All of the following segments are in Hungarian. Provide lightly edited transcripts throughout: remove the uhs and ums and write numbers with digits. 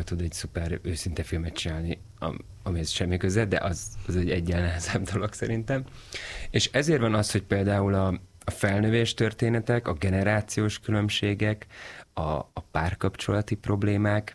tud egy szuper őszinte filmet csinálni, amihez semmi köze, de az egy egyen nehezebb dolog szerintem. És ezért van az, hogy például a felnövés történetek, a generációs különbségek, a párkapcsolati problémák,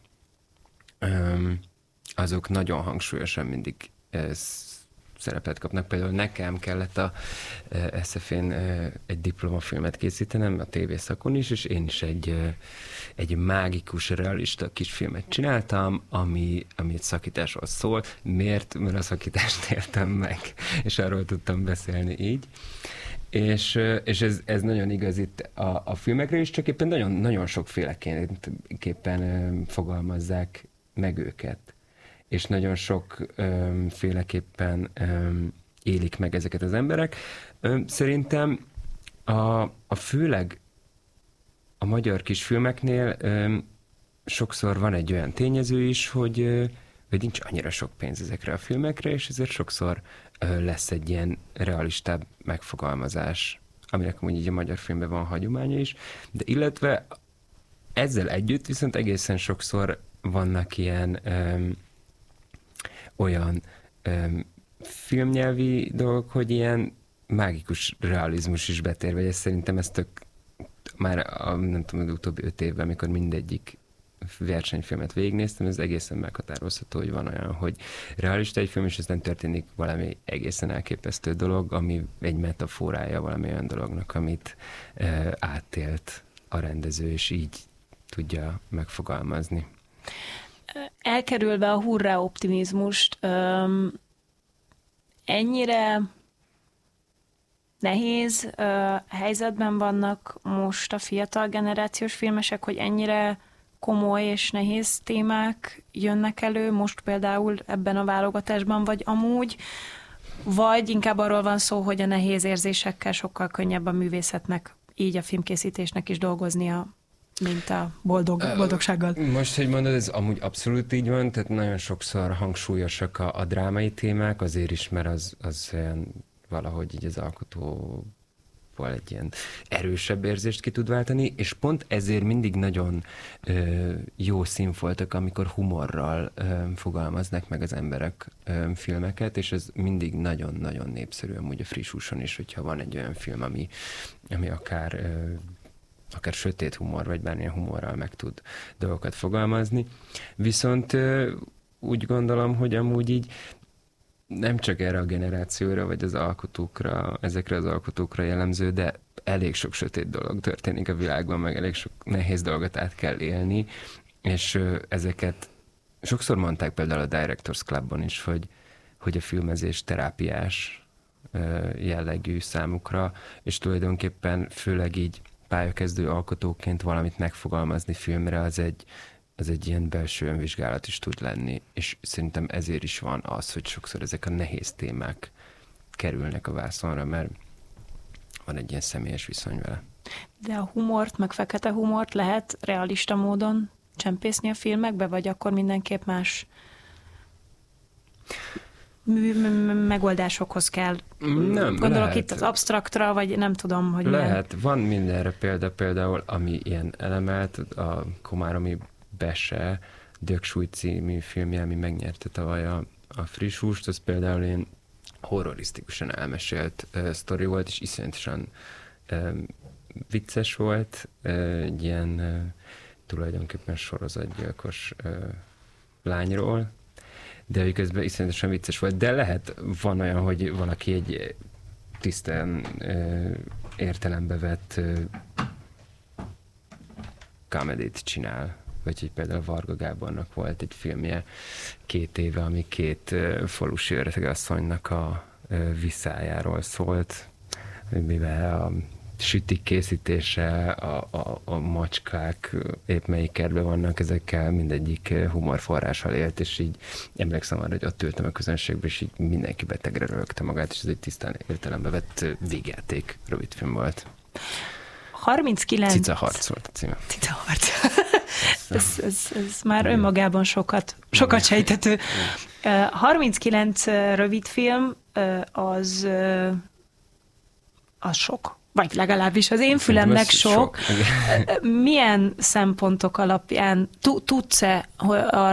azok nagyon hangsúlyosan mindig szerepet kapnak. Például nekem kellett a SF-én egy diplomafilmet készítenem, a tévészakon is, és én is egy mágikus, realista kisfilmet csináltam, ami egy szakításról szól. Miért? Mert a szakítást éltem meg, és arról tudtam beszélni így. És ez nagyon igaz itt a filmekre is, csak éppen nagyon, nagyon sokféleképpen fogalmazzák meg őket. És nagyon sokféleképpen élik meg ezeket az emberek. Szerintem főleg a magyar kisfilmeknél sokszor van egy olyan tényező is, hogy nincs annyira sok pénz ezekre a filmekre, és ezért sokszor lesz egy ilyen realistább megfogalmazás, aminek amúgy így a magyar filmben van hagyománya is, de illetve ezzel együtt viszont egészen sokszor vannak ilyen olyan filmnyelvi dolgok, hogy ilyen mágikus realizmus is betér, vagy szerintem ez már nem tudom, az utóbbi 5 évben, amikor mindegyik versenyfilmet végignéztem, ez egészen meghatározható, hogy van olyan, hogy realista egy film, és aztán történik valami egészen elképesztő dolog, ami egy metaforája valami olyan dolognak, amit átélt a rendező, és így tudja megfogalmazni. Elkerülve a hurrá optimizmust, ennyire nehéz helyzetben vannak most a fiatal generációs filmesek, hogy ennyire komoly és nehéz témák jönnek elő, most például ebben a válogatásban, vagy amúgy, vagy inkább arról van szó, hogy a nehéz érzésekkel sokkal könnyebb a művészetnek, így a filmkészítésnek is dolgoznia, mint a boldogsággal. Most, hogy mondod, ez amúgy abszolút így van, tehát nagyon sokszor hangsúlyosak a drámai témák, azért is, mert az olyan valahogy így az alkotóval egy ilyen erősebb érzést ki tud váltani, és pont ezért mindig nagyon jó színfoltak, amikor humorral fogalmaznak meg az emberek filmeket, és ez mindig nagyon-nagyon népszerű amúgy a friss húson is, hogyha van egy olyan film, ami akár sötét humor, vagy bármilyen humorral meg tud dolgokat fogalmazni. Viszont úgy gondolom, hogy amúgy így nem csak erre a generációra, vagy az alkotókra, ezekre az alkotókra jellemző, de elég sok sötét dolog történik a világban, meg elég sok nehéz dolgot át kell élni, és ezeket sokszor mondták például a Directors Clubban is, hogy a filmezés terápiás jellegű számukra, és tulajdonképpen főleg így pályakezdő alkotóként valamit megfogalmazni filmre, az egy ilyen belső önvizsgálat is tud lenni, és szerintem ezért is van az, hogy sokszor ezek a nehéz témák kerülnek a vászonra, mert van egy ilyen személyes viszony vele. De a humort, meg fekete humort lehet realista módon csempészni a filmekbe, vagy akkor mindenképp más megoldásokhoz kell? Nem, gondolok lehet. Itt az absztraktra, vagy nem tudom, hogy lehet. milyen. Van mindenre például, ami ilyen elemelt, a Komáromi Bese, Dögsúly című filmje, ami megnyerte tavaly a friss húst, az például ilyen horrorisztikusan elmesélt sztori volt, és iszonyatosan vicces volt, egy ilyen tulajdonképpen sorozatgyilkos lányról, de közben iszonyatosan vicces volt. De van olyan, hogy valaki egy tisztán értelembe vett comedy-t csinál. Vagy hogy például Varga Gábornak volt egy filmje 2 éve, ami 2 falusi öregasszonynak a viszájáról szólt, mivel a sütik készítése, a macskák épp melyik kertben vannak, ezekkel mindegyik humorforrással élt, és így emlékszem arra, hogy ott ültem a közönségben, és így mindenki betegre rögte magát, és ez egy tisztán értelembe vett végjáték rövidfilm volt. 39... Cica harc volt a címe. Cica harc. ez már önmagában sokat sejtető. 39 rövidfilm, az sok. Vagy legalábbis az én fülemnek sok. Milyen szempontok alapján tudsz-e